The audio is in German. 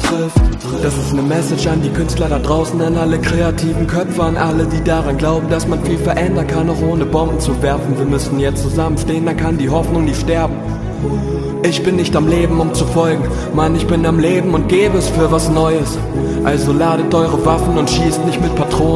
trifft. Das ist eine Message an die Künstler da draußen, an alle kreativen Köpfe, an alle, die daran glauben, dass man viel verändern kann, auch ohne Bomben zu werfen. Wir müssen jetzt zusammenstehen, dann kann die Hoffnung nicht sterben. Ich bin nicht am Leben, um zu folgen, Mann, ich bin am Leben und gebe es für was Neues. Also ladet eure Waffen und schießt nicht mit Patronen.